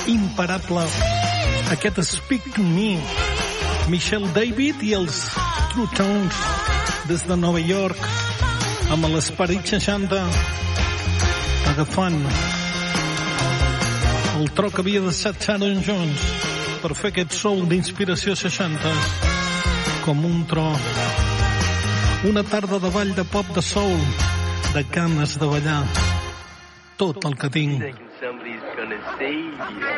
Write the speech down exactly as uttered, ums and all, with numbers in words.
imparable, aquest Speak to Me, Michelle David i els True Tones des de Nova York, amb l'esperit seixanta, agafant el tro que havia deixat Sharon Jones per fer aquest soul d'inspiració seixanta, com un tro, una tarda de ball de pop de soul, de ganes de ballar, tot el que tinc.